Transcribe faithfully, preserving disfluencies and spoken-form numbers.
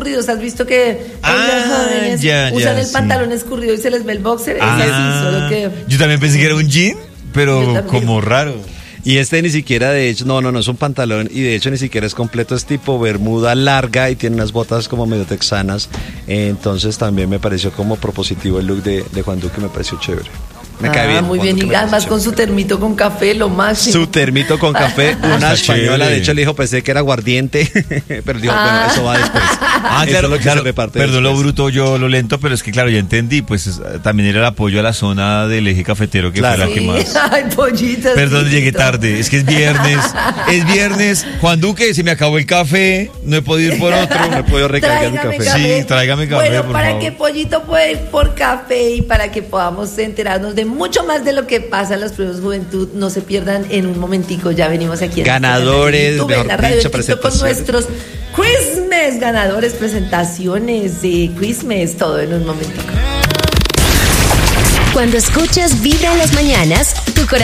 escurridos. ¿Has visto que ah, los jóvenes ya, usan ya, el sí. pantalón escurrido y se les ve el boxer? Ah, es así, solo que... Yo también pensé que era un jean, pero como raro. Y este ni siquiera, de hecho, no, no, no es un pantalón y de hecho ni siquiera es completo, es tipo bermuda larga y tiene unas botas como medio texanas. Eh, entonces también me pareció como propositivo el look de, de Juan Duque, me pareció chévere. Me ah, cae bien. muy Juan bien, Duque y además con su termito con café, lo máximo. Su termito con café, una Está española, chévere. de hecho le dijo, pensé que era aguardiente, pero dijo, Ah. bueno, eso va después. Ah, Eso claro, es lo que claro. se reparte Perdón lo después. bruto, yo lo lento, pero es que claro, ya entendí, pues es, también era el apoyo a la zona del eje cafetero que Claro. fue la que más... Ay, pollitas. Perdón, sí, llegué todo. tarde, es que es viernes, es viernes, Juan Duque, se me acabó el café, no he podido ir por otro. No he podido recargar mi Tráigame café. Sí, tráigame café, Bueno, por para favor. que Pollito pueda ir por café y para que podamos enterarnos de mucho más de lo que pasa en los premios Juventud, no se pierdan en un momentico. Ya venimos aquí en Ganadores, YouTube, mejor en la radio, dicho, en TikTok, con presentaciones. nuestros Quizmes, ganadores, presentaciones de Quizmes, todo en un momentico. Cuando escuchas Vibra en las mañanas, tu corazón